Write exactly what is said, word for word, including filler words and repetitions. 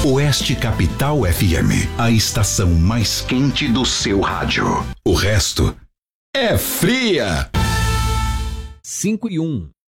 Oeste Capital F M, a estação mais quente do seu rádio. O resto é fria. cinco e um.